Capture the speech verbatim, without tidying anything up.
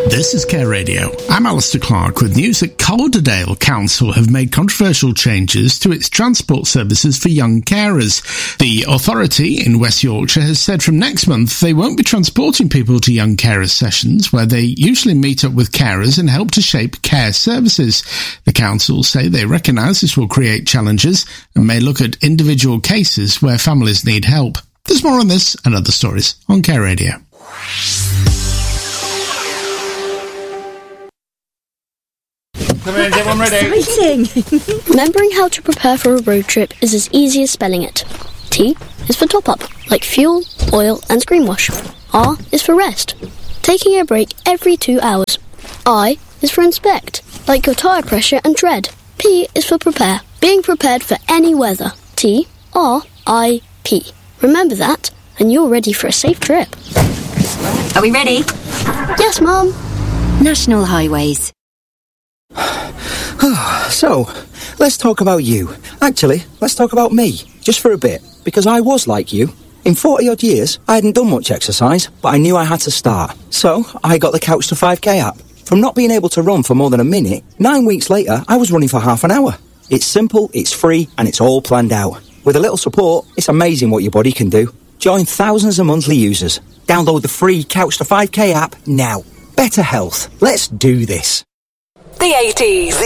This is Care Radio. I'm Alistair Clark with news that Calderdale Council have made controversial changes to its transport services for young carers. The authority in West Yorkshire has said from next month they won't be transporting people to young carers sessions where they usually meet up with carers and help to shape care services. The council say they recognise this will create challenges and may look at individual cases where families need help. There's more on this and other stories on Care Radio. Everyone ready? Exciting! Remembering how to prepare for a road trip is as easy as spelling it. T is for top up, like fuel, oil and screen wash. R is for rest, taking a break every two hours. I is for inspect, like your tyre pressure and tread. P is for prepare, being prepared for any weather. T, R, I, P. Remember that, and you're ready for a safe trip. Are we ready? Yes, Mum. National Highways. So, let's talk about you. Actually, let's talk about me, just for a bit, because I was like you. In forty odd years, I hadn't done much exercise, but I knew I had to start. So, I got the Couch to five K app. From not being able to run for more than a minute, nine weeks later, I was running for half an hour. It's simple, it's free, and it's all planned out. With a little support, it's amazing what your body can do. Join thousands of monthly users. Download the free Couch to five K app now. Better health. Let's do this. The eighties.